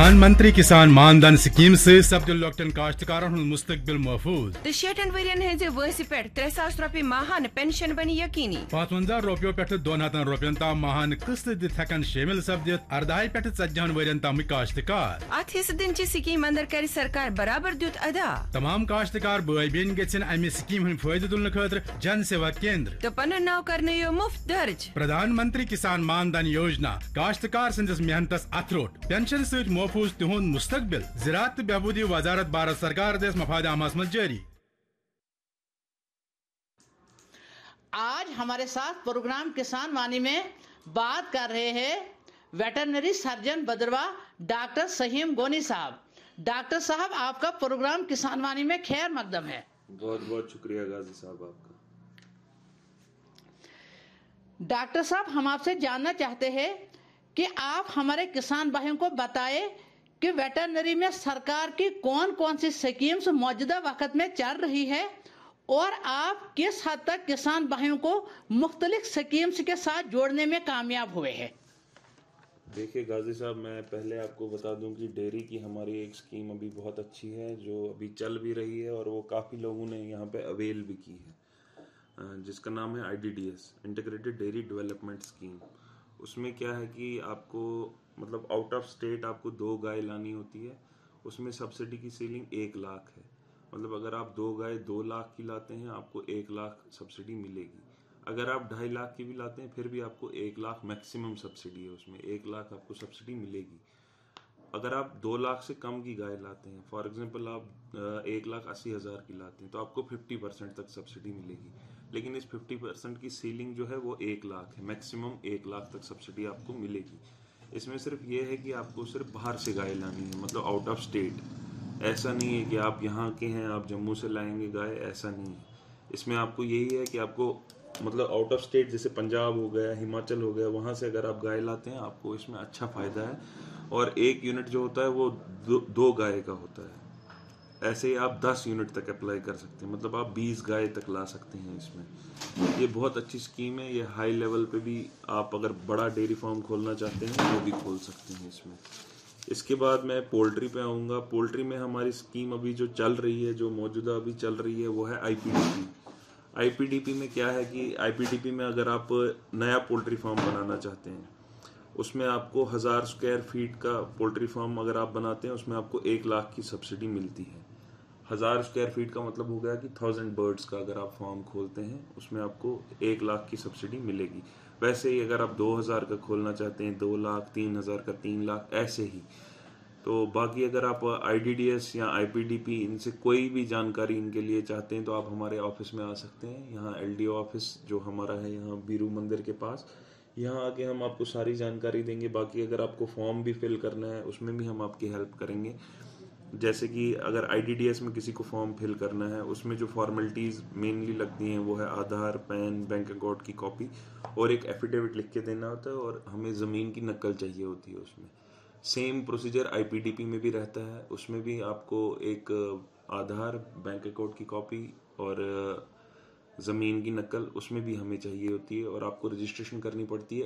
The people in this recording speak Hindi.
प्रधानमंत्री किसान मानधन स्कीम से सब्दिल लोकटन काश्तकारन हुंद मुस्तकबिल महफूज। 60 वरियन हज वहसि पे 3,000 रुपये माहान पेंशन बनी यकीनी। 55 रुपयों पे 200 रुपयन तम माहान किस्त दित हेकन शामिल सपदित 18 पे 40 वरियन तम काश्तकार। अत हिस्स दिन स्कीम अंदर कर सरकार बराबर दुत अदा। तमाम काश्तकार बई बेन गछन अमि स्कीम हुंद फायदे तुलने खतर जन सेवा केंद्र तो पन नाव करने यो मुफ्त दर्ज। प्रधानमंत्री किसान मानधन योजना काश्तकार संदिस मेहनतस अथरोट पेंशन सहित महफूज तिहुंद मुस्तकबिल। ज़राअत बहबूदी वजारत भारत सरकार देश मफाद आमास में जारी। आज हमारे साथ प्रोग्राम किसान वाणी में बात कर रहे हैं वेटरनरी सर्जन भद्रवा डॉक्टर सहीम गोनी साहब। डॉक्टर साहब, आपका प्रोग्राम किसान वाणी में खैर मकदम है। बहुत बहुत शुक्रिया गाजी साहब आपका। डॉक्टर साहब, हम आपसे जानना चाहते हैं कि आप हमारे किसान भाइयों को बताएं कि वेटरनरी में सरकार की कौन कौन सी स्कीम्स मौजूदा वक्त में चल रही है और आप किस हद तक किसान भाइयों को मुख्तलिफ स्कीम्स के साथ जोड़ने में कामयाब हुए हैं। देखिए गाजी साहब, मैं पहले आपको बता दूं कि डेयरी की हमारी एक स्कीम अभी बहुत अच्छी है जो अभी चल भी रही है और वो काफ़ी लोगों ने यहाँ पे अवेल भी की है, जिसका नाम है IDDS, integrated dairy development scheme. उसमें क्या है कि आपको मतलब आउट ऑफ स्टेट आपको 2 गाय लानी होती है। उसमें सब्सिडी की सीलिंग 1 लाख है। मतलब अगर आप 2 गाय 2 लाख की लाते हैं आपको 1 लाख सब्सिडी मिलेगी। अगर आप 2.5 लाख की भी लाते हैं फिर भी आपको 1 लाख मैक्सिमम सब्सिडी है, उसमें 1 लाख आपको सब्सिडी मिलेगी। अगर आप 2 लाख से कम की गाय लाते हैं, फॉर एग्जांपल आप 1,80,000 की लाते हैं, तो आपको 50% तक सब्सिडी मिलेगी। लेकिन इस 50% की सीलिंग जो है वो 1 लाख है, मैक्सिमम 1 लाख तक सब्सिडी आपको मिलेगी। इसमें सिर्फ ये है कि आपको सिर्फ बाहर से गाय लानी है, मतलब आउट ऑफ स्टेट। ऐसा नहीं है कि आप यहाँ के हैं आप जम्मू से लाएंगे गाय, ऐसा नहीं है। इसमें आपको यही है कि आपको मतलब आउट ऑफ स्टेट जैसे पंजाब हो गया, हिमाचल हो गया, वहाँ से अगर आप गाय लाते हैं आपको इसमें अच्छा फ़ायदा है। और 1 यूनिट जो होता है वो 2 गाय का होता है। ऐसे ही आप 10 यूनिट तक अप्लाई कर सकते हैं, मतलब आप 20 गाय तक ला सकते हैं इसमें। ये बहुत अच्छी स्कीम है। ये हाई लेवल पे भी आप अगर बड़ा डेयरी फार्म खोलना चाहते हैं वो भी खोल सकते हैं इसमें। इसके बाद मैं पोल्ट्री पे आऊँगा। पोल्ट्री में हमारी स्कीम अभी जो चल रही है, जो मौजूदा अभी चल रही है, वो है IPDP। IPDP में क्या है कि IPDP में अगर आप नया पोल्ट्री फार्म बनाना चाहते हैं, उसमें आपको 1000 स्क्वायर फीट का पोल्ट्री फार्म अगर आप बनाते हैं उसमें आपको 1 लाख की सब्सिडी मिलती है। 1000 स्क्वायर फीट का मतलब हो गया कि 1000 बर्ड्स का अगर आप फार्म खोलते हैं उसमें आपको 1 लाख की सब्सिडी मिलेगी। वैसे ही अगर आप 2000 का खोलना चाहते हैं 2 लाख, 3000 का 3 लाख, ऐसे ही। तो बाकी अगर आप IDDS या IPDP इनसे कोई भी जानकारी इनके लिए चाहते हैं तो आप हमारे ऑफिस में आ सकते हैं। यहाँ LDO ऑफिस जो हमारा है यहाँ बीरू मंदिर के पास, यहाँ आके हम आपको सारी जानकारी देंगे। बाकी अगर आपको फॉर्म भी फिल करना है उसमें भी हम आपकी हेल्प करेंगे। जैसे कि अगर IDDS में किसी को फॉर्म फिल करना है, उसमें जो फॉर्मेलिटीज़ मेनली लगती हैं वो है आधार, पैन, बैंक अकाउंट की कॉपी और एक एफिडेविट लिख के देना होता है, और हमें ज़मीन की नकल चाहिए होती है उसमें। सेम प्रोसीजर IPDP में भी रहता है। उसमें भी आपको एक आधार, बैंक अकाउंट की कॉपी और ज़मीन की नकल उसमें भी हमें चाहिए होती है, और आपको रजिस्ट्रेशन करनी पड़ती है